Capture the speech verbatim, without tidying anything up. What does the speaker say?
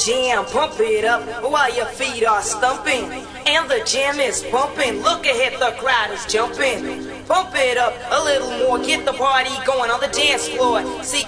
jam, pump it up while your feet are stumping. And the jam is pumping, look ahead, the crowd is jumping. Pump it up a little more, get the party going on the dance floor. See,